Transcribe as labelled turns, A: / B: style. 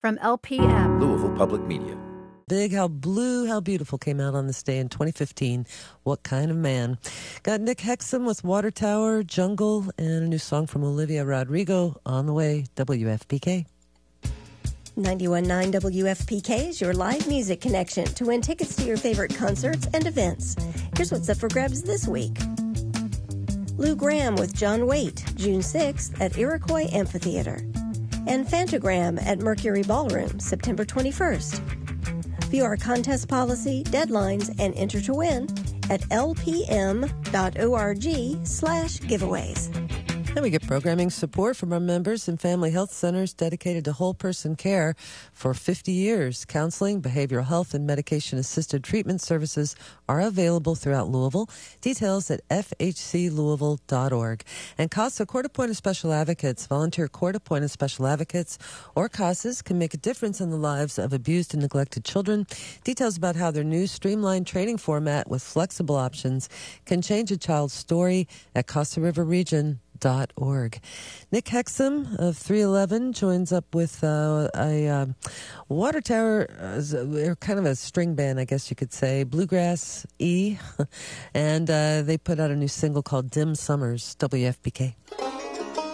A: from LPM.
B: Louisville Public Media.
C: Big How Blue, How Beautiful came out on this day in 2015. What Kind of Man. Got Nick Hexum with Water Tower, Jungle, and a new song from Olivia Rodrigo on the way. WFPK.
D: 91.9 WFPK is your live music connection to win tickets to your favorite concerts and events. Here's what's up for grabs this week. Lou Gramm with John Waite, June 6th at Iroquois Amphitheater. And Fantagram at Mercury Ballroom, September 21st. View our contest policy, deadlines, and enter to win at lpm.org/giveaways.
C: And we get programming support from our members and family health centers dedicated to whole person care for 50 years. Counseling, behavioral health, and medication-assisted treatment services are available throughout Louisville. Details at fhclouisville.org. And CASA, Court-Appointed Special Advocates, volunteer court-appointed special advocates, or CASAs can make a difference in the lives of abused and neglected children. Details about how their new streamlined training format with flexible options can change a child's story at CasaRiverRegion.org. Nick Hexum of 311 joins up with a Water Tower, kind of a string band, I guess you could say, Bluegrass E, and they put out a new single called Dim Summers. WFPK.